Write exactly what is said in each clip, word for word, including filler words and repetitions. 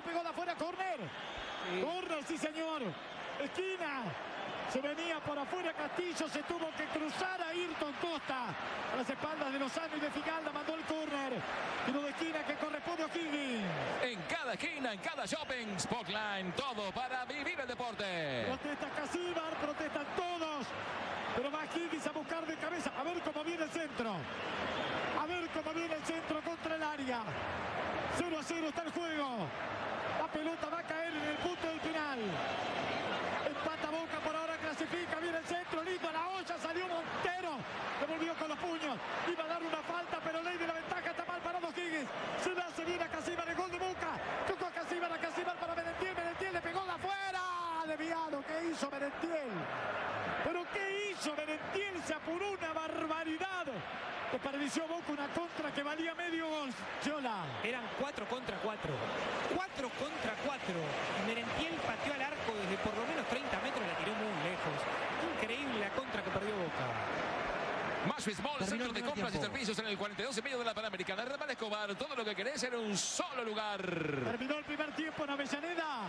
pegó de afuera, córner. Sí. Córner, sí señor. Esquina. Se venía por afuera Castillo, se tuvo que cruzar a Ayrton Costa. A las espaldas de Lozano y de Figalda mandó el córner. Tiro de esquina que corresponde a O'Higgins. En cada esquina, en cada shopping, Spotline, todo para vivir el deporte. Protesta Casíbar, protestan todos. Pero va Higgins a buscar de cabeza. A ver cómo viene el centro. A ver cómo viene el centro contra el área. cero a cero está el juego. La pelota va a caer en el punto del penal. Empata Boca, por ahora clasifica. Viene el centro, lindo a la olla. Salió Montero. Devolvió con los puños. Iba a dar una falta, pero ley de la ventaja. Está mal parado Higgins. Se le hace bien a Casíbar el gol de Boca. Tocó a Casíbar, a Casíbar para Merentiel. Merentiel le pegó de afuera. Desviado. ¿Qué hizo Merentiel? ¿Pero qué hizo Merentiel? Se apuró una barbaridad. Desperdició Boca una contra que valía medio gol. Chola. Eran cuatro contra cuatro. cuatro contra cuatro. Merentiel pateó al arco desde por lo menos treinta metros, la tiró muy lejos. Increíble la contra que perdió Boca. Mashwin Mall, centro de compras y servicios en el cuarenta y dos y medio de la Panamericana. Ramal Escobar, todo lo que querés en un solo lugar. Terminó el primer tiempo en Avellaneda.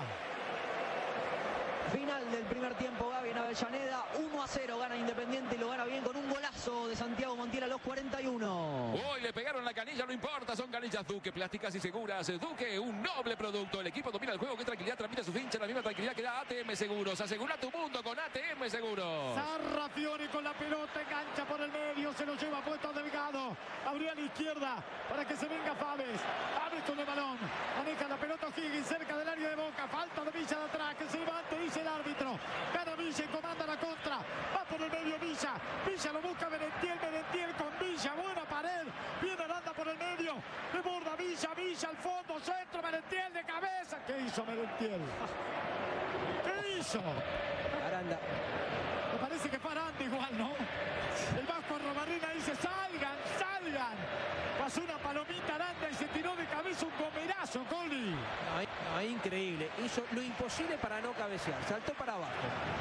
Final del primer tiempo, Gaby en Avellaneda. uno a cero gana Independiente y lo gana bien con un golazo de Santiago Montiel a los cuarenta y uno. Hoy le pegaron la canilla, no importa, son canillas Duque, plásticas y seguras. Duque, un noble producto. El equipo domina el juego, qué tranquilidad transmite a sus hinchas, la misma tranquilidad que da A T M Seguros. Asegura tu mundo con A T M Seguros. Sarrafiore con la pelota, engancha por el medio, se lo lleva puesto a Delgado. Abrió a la izquierda para que se venga Faves. Faves con el balón, maneja la pelota O'Higgins cerca del área de Boca. Falta de Villa de atrás, que se levante, dice el árbitro. Gana Villa y comanda la contra. Va por el medio Villa. Villa lo busca Merentiel. Merentiel con Villa. Buena pared. Viene Aranda por el medio. Desborda Villa. Villa al fondo. Centro. Merentiel de cabeza. ¿Qué hizo Merentiel? ¿Qué hizo? Aranda. Me parece que fue Aranda igual, ¿no? El Vasco Arrobarrena dice: salgan, salgan. Pasó una palomita Aranda y se tiró de cabeza un gomerazo, Coli. Ay, ay, increíble. Hizo lo imposible para no cabecear. Saltó para abajo.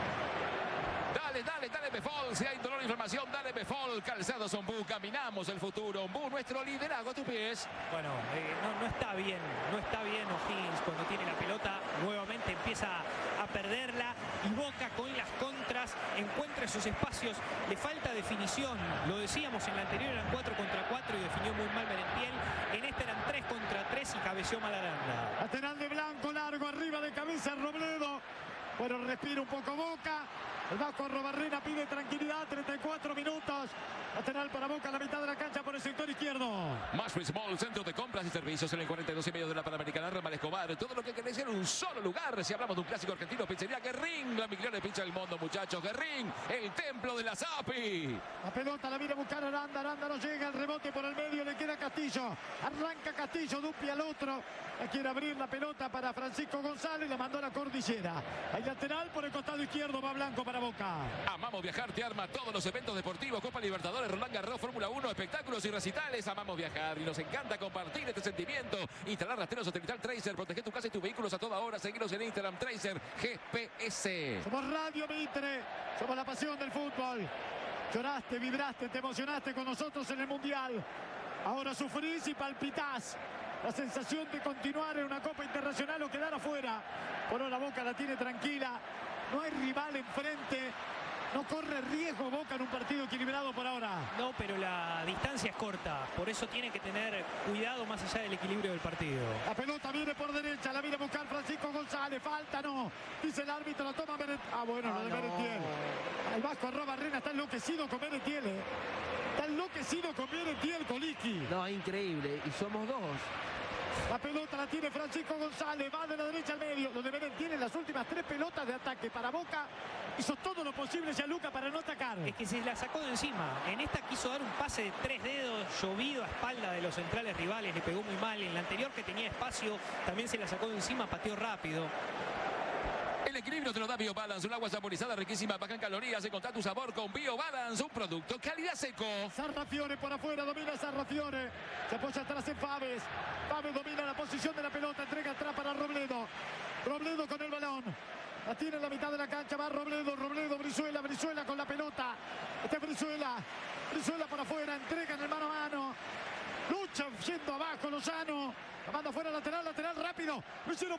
Dale, dale, dale Befol, si hay dolor e inflamación, dale Befol, Calzados Ombú, caminamos el futuro, Ombú, nuestro liderazgo a tus pies. Bueno, eh, no, no está bien, no está bien O'Higgins cuando tiene la pelota, nuevamente empieza a perderla y Boca con las contras encuentra esos espacios, le falta definición, lo decíamos en la anterior eran cuatro contra cuatro y definió muy mal Merentiel, en esta eran tres contra tres y cabeció mal Aranda. Lateral de Blanco, largo, arriba de cabeza Robledo, pero respira un poco Boca. El Vasco Arrobarrena pide tranquilidad, treinta y cuatro minutos. Lateral para Boca, a la mitad de la cancha por el sector izquierdo. Mashwin Mall, centro de compras y servicios en el cuarenta y dos y medio de la Panamericana. Ramal Escobar, todo lo que querés en un solo lugar. Si hablamos de un clásico argentino, pizzería Guerrín, la mejor de pizza del mundo, muchachos. Guerrín, el templo de la Zapi. La pelota la viene a buscar Aranda, Aranda no llega, el rebote por el medio, le queda Castillo. Arranca Castillo, Dupi al otro. La quiere abrir la pelota para Francisco González, la mandó a la cordillera. Hay lateral por el costado izquierdo, va Blanco para Boca. Amamos Viajar, te arma todos los eventos deportivos, Copa Libertadores, Roland Garros, Fórmula uno, espectáculos y recitales. Amamos viajar y nos encanta compartir este sentimiento. Instalar rastreo satelital Tracer, proteger tu casa y tus vehículos a toda hora. Seguiros en Instagram, Tracer G P S. Somos Radio Mitre, somos la pasión del fútbol. Lloraste, vibraste, te emocionaste con nosotros en el Mundial. Ahora sufrís y palpitás. La sensación de continuar en una Copa Internacional o quedar afuera. Por ahora Boca la tiene tranquila. No hay rival enfrente. No corre riesgo Boca en un partido equilibrado por ahora. No, pero la distancia es corta. Por eso tiene que tener cuidado más allá del equilibrio del partido. La pelota viene por derecha. La viene a buscar Francisco González. Falta, no. Dice el árbitro, la toma Merentiel. Ah, bueno, Ah, lo de no. Merentiel. El Vasco Arrobarrena está enloquecido con Merentiel. ¿eh? Está enloquecido con Merentiel, Coliqui. No, increíble. Y somos dos. La pelota la tiene Francisco González, va de la derecha al medio. Lo de Merentiel en las últimas tres pelotas de ataque para Boca. Hizo todo lo posible Gianluca para no atacar. Es que se la sacó de encima. En esta quiso dar un pase de tres dedos, llovido a espalda de los centrales rivales, le pegó muy mal. En la anterior que tenía espacio, también se la sacó de encima, pateó rápido. El equilibrio te lo da BioBalance, un agua saborizada riquísima, baja en calorías, encontrá tu sabor con BioBalance, un producto calidad seco. Sarrafiore por afuera, domina Sarrafiore. Se apoya atrás en Faves. Faves domina la posición de la pelota, entrega atrás para Robledo. Robledo con el balón. La tiene en la mitad de la cancha, va Robledo, Robledo, Brizuela, Brizuela con la pelota. Este es Brizuela. Brizuela por afuera, entrega en el mano a mano. Lucha yendo abajo Lozano. La manda fuera lateral, lateral rápido. Lo hicieron